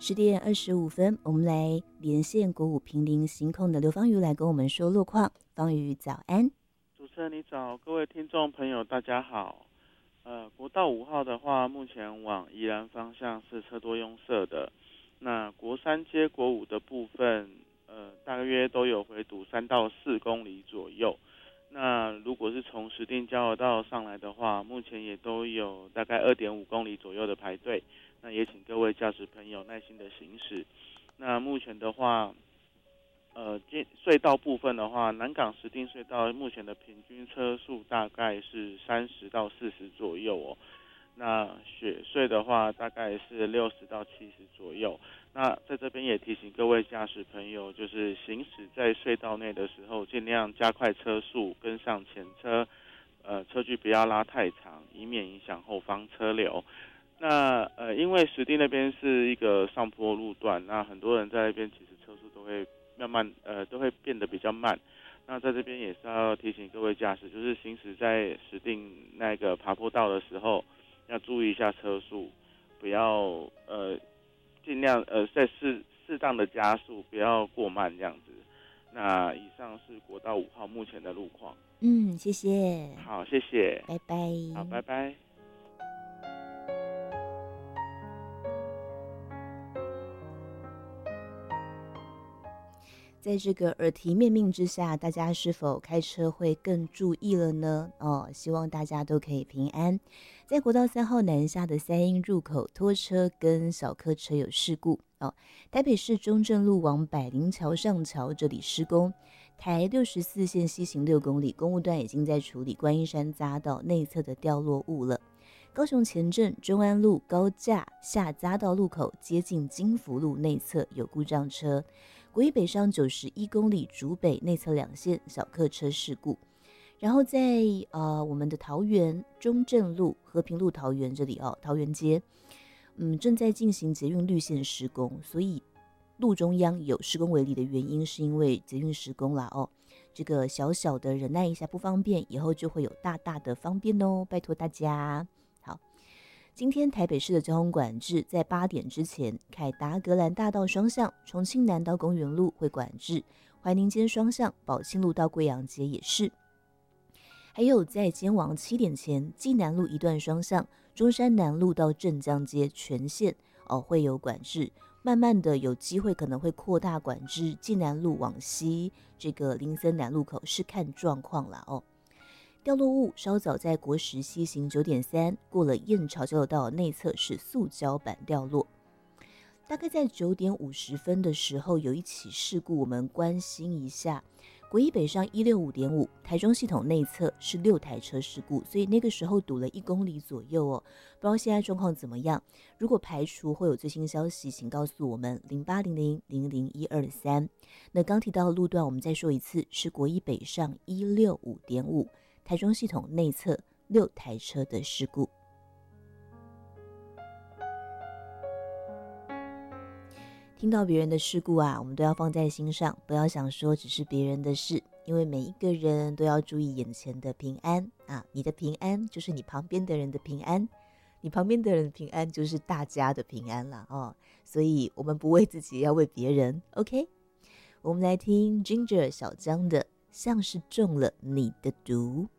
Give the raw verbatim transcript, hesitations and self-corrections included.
十点二十五分，我们来连线国五坪林行控的刘芳瑜来跟我们说路况。芳瑜早安。 主持人你早，各位听众朋友大家好。呃，国道五号的话，目前往宜兰方向是车多拥塞的。那国三接国五的部分，呃，大约都有回堵三到四公里左右。那如果是从石碇交流道上来的话，目前也都有大概二点五公里左右的排队。那也请各位驾驶朋友耐心的行驶。那目前的话，呃，隧道部分的话，南港石碇隧道目前的平均车速大概是三十到四十左右哦。那雪隧的话，大概是六十到七十左右。那在这边也提醒各位驾驶朋友，就是行驶在隧道内的时候，尽量加快车速，跟上前车，呃，车距不要拉太长，以免影响后方车流。那呃，因为石碇那边是一个上坡路段，那很多人在那边其实车速都会慢慢呃都会变得比较慢。那在这边也是要提醒各位驾驶，就是行驶在石碇那个爬坡道的时候，要注意一下车速，不要呃尽量呃在适适当的加速，不要过慢这样子。那以上是国道五号目前的路况。 嗯，谢谢。 好，谢谢。 拜拜。 好，拜拜。 在这个耳提面命之下，大家是否开车会更注意了呢？哦，希望大家都可以平安。在国道三号南下的三鶯入口，拖车跟小客车有事故哦。台北市中正路往百灵桥上桥这里施工，台六十四线西行六公里，公务段已经在处理观音山匝道内侧的掉落物了。高雄前镇中安路高架下匝道路口接近金福路内侧有故障车，国一北上九十一公里竹北内侧两线小客车事故。然后在呃我们的桃园中正路和平路桃园这里哦，桃园街嗯正在进行捷运绿线施工，所以路中央有施工违例的原因是因为捷运施工啦哦，这个小小的忍耐一下不方便，以后就会有大大的方便哦，拜托大家。好，今天台北市的交通管制在八点之前，凯达格兰大道双向重庆南到公园路会管制，怀宁街双向宝庆路到贵阳街也是。还有在今晚七点前，济南路一段双向中山南路到镇江街全线哦会有管制，慢慢的有机会可能会扩大管制济南路往西这个林森南路口，是看状况啦哦。掉落物稍早在国十西行九点三，过了燕巢交流道内侧是塑胶板掉落。大概在九点五十分的时候，有一起事故，我们关心一下。国一北上一六五点五，台中系统内侧是六台车事故，所以那个时候堵了一公里左右哦。不知道现在状况怎么样？如果排除会有最新消息，请告诉我们零八零零零零一二三。那刚提到的路段，我们再说一次，是国一北上一六五点五。台中系统内侧六台车的事故。听到别人的事故啊，我们都要放在心上，不要想说只是别人的事，因为每一个人都要注意眼前的平安啊！你的平安就是你旁边的人的平安，你旁边的人的平安就是大家的平安啦哦。所以我们不为自己，要为别人。OK， 我们来听 Ginger 小江的。像是中了你的毒。